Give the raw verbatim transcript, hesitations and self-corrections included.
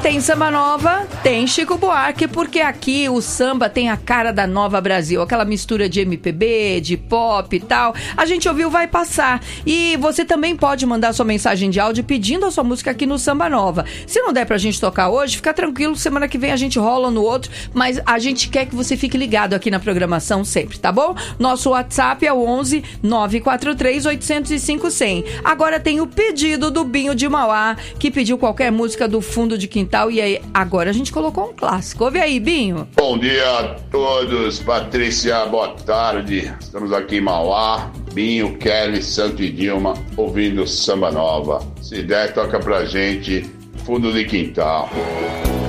tem samba nova, tem Chico Buarque, porque aqui o samba tem a cara da Nova Brasil, aquela mistura de M P B, de pop e tal. A gente ouviu Vai Passar. E você também pode mandar sua mensagem de áudio pedindo a sua música aqui no Samba Nova. Se não der pra gente tocar hoje, fica tranquilo, semana que vem a gente rola no outro, mas a gente quer que você fique ligado aqui na programação sempre, tá bom? Nosso WhatsApp é o onze nove quatro três oito zero cinco zero zero. Agora tem o pedido do Binho de Mauá, que pediu qualquer música do fundo de quintal, e aí agora a gente colocou um clássico. Ouve aí, Binho. Bom dia a todos, Patrícia, boa tarde. Estamos aqui em Mauá, Binho, Kelly, Santo e Dilma, ouvindo Samba Nova. Se der, toca pra gente Fundo de Quintal.